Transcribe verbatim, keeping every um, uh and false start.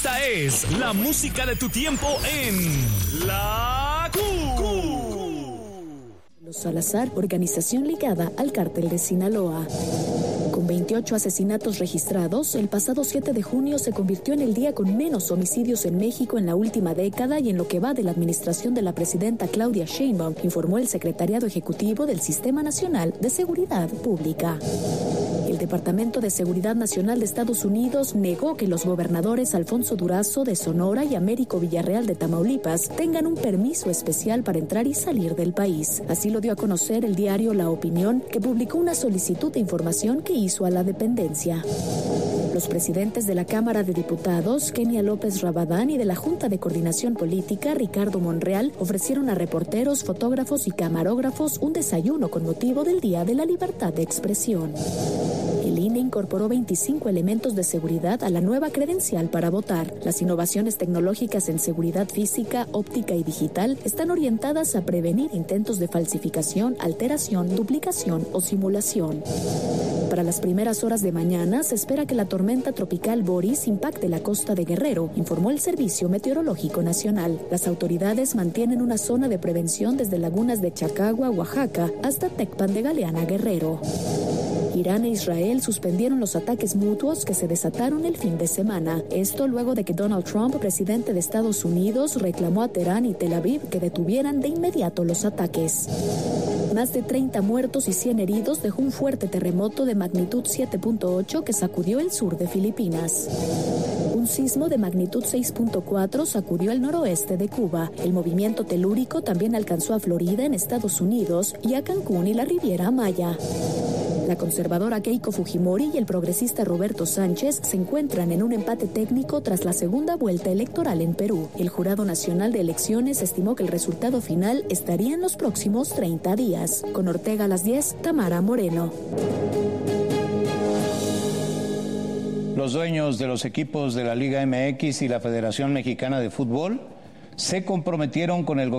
Esta es la música de tu tiempo en La Q. Los Salazar, organización ligada al cártel de Sinaloa. Con veintiocho asesinatos registrados, el pasado siete de junio se convirtió en el día con menos homicidios en México en la última década y en lo que va de la administración de la presidenta Claudia Sheinbaum, informó el Secretariado Ejecutivo del Sistema Nacional de Seguridad Pública. El Departamento de Seguridad Nacional de Estados Unidos negó que los gobernadores Alfonso Durazo de Sonora y Américo Villarreal de Tamaulipas tengan un permiso especial para entrar y salir del país. Así lo dio a conocer el diario La Opinión, que publicó una solicitud de información que hizo a la dependencia. Los presidentes de la Cámara de Diputados, Kenia López Rabadán, y de la Junta de Coordinación Política, Ricardo Monreal, ofrecieron a reporteros, fotógrafos y camarógrafos un desayuno con motivo del Día de la Libertad de Expresión. El I N E incorporó veinticinco elementos de seguridad a la nueva credencial para votar. Las innovaciones tecnológicas en seguridad física, óptica y digital están orientadas a prevenir intentos de falsificación, alteración, duplicación o simulación. Para las primeras horas de mañana se espera que la tormenta tropical Boris impacte la costa de Guerrero, informó el Servicio Meteorológico Nacional. Las autoridades mantienen una zona de prevención desde lagunas de Chacagua, Oaxaca, hasta Tecpan de Galeana, Guerrero. Irán e Israel suspendieron los ataques mutuos que se desataron el fin de semana. Esto luego de que Donald Trump, presidente de Estados Unidos, reclamó a Teherán y Tel Aviv que detuvieran de inmediato los ataques. Más de treinta muertos y cien heridos dejó un fuerte terremoto de magnitud siete punto ocho que sacudió el sur de Filipinas. Un sismo de magnitud seis punto cuatro sacudió el noroeste de Cuba. El movimiento telúrico también alcanzó a Florida, en Estados Unidos, y a Cancún y la Riviera Maya. La conservadora Keiko Fujimori y el progresista Roberto Sánchez se encuentran en un empate técnico tras la segunda vuelta electoral en Perú. El Jurado Nacional de Elecciones estimó que el resultado final estaría en los próximos treinta días. Con Ortega a las diez, Tamara Moreno. Los dueños de los equipos de la Liga M X y la Federación Mexicana de Fútbol se comprometieron con el gobierno